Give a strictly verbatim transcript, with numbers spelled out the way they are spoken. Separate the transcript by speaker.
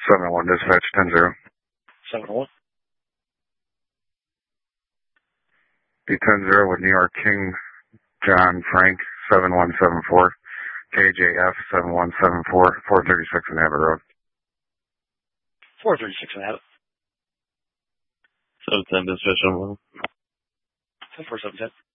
Speaker 1: seven one dispatch, ten zero.
Speaker 2: seven one.
Speaker 1: The ten zero with New York King, John Frank, seven one seven four. K J F, seven one seven four, four thirty-six in Abbott Road.
Speaker 2: four thirty-six in Abbott.
Speaker 3: seven ten dispatch, seven one.
Speaker 2: ten four seven ten.